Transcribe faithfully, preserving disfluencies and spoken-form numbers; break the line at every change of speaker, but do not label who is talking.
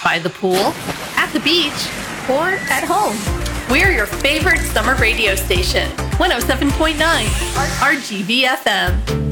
by the pool, at the beach, or at home. We're your favorite summer radio station, one oh seven point nine R G V F M.